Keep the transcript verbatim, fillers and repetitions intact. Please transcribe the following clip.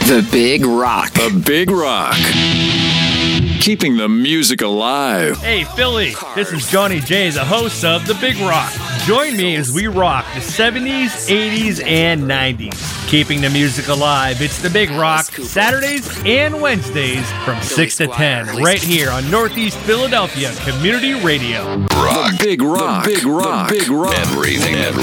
The Big Rock. The Big Rock. Keeping the music alive. Hey, Philly, this is Johnny J, the host of The Big Rock. Join me as we rock the seventies, eighties, and nineties. Keeping the music alive, it's The Big Rock, Saturdays and Wednesdays from six to ten, right here on Northeast Philadelphia Community Radio. Rock. The Big Rock. The Big Rock. The Big Rock. Everything. Everything.